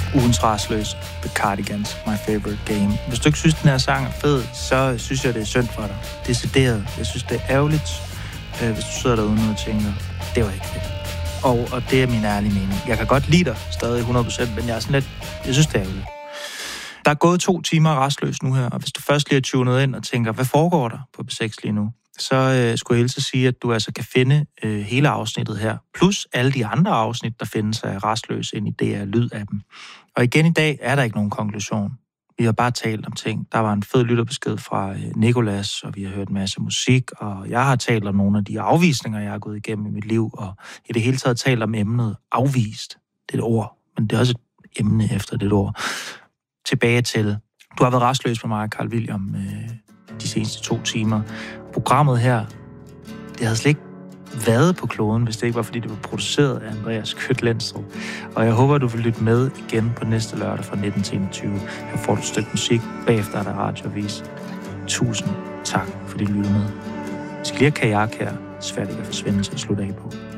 Ugens Rastløs, The Cardigans, My Favorite Game. Hvis du ikke synes, den her sang er fed, så synes jeg, det er synd for dig. Decideret. Jeg synes, det er ærgerligt, hvis du sidder derude og tænker, det var ikke fedt. Og det er min ærlige mening. Jeg kan godt lide dig stadig 100%, men jeg er sådan lidt, jeg synes, det er ærgerligt. Der er gået 2 timer rastløs nu her, og hvis du først lige er tunet ind og tænker, hvad foregår der på B6 lige nu, så skulle jeg hilse at sige, at du altså kan finde hele afsnittet her, plus alle de andre afsnit, der findes af rastløs ind i DR Lyd-appen. Og igen i dag er der ikke nogen konklusion. Vi har bare talt om ting. Der var en fed lytterbesked fra Nicolas, og vi har hørt en masse musik, og jeg har talt om nogle af de afvisninger, jeg har gået igennem i mit liv, og i det hele taget talt om emnet afvist. Det er et ord, men det er også et emne efter det ord. Tilbage til, du har været rastløs med mig og Carl William de seneste 2 timer. Programmet her, det havde slet ikke været på kloden, hvis det ikke var, fordi det var produceret af Andreas Kødt Lendstrup. Og jeg håber, du vil lytte med igen på næste lørdag fra 19 til 21. Her får du et stykke musik, bagefter er der radioavis. Tusind tak, fordi du lytter med. Vi skal lige have kajak her. Svært ikke at forsvinde til at slutte af på.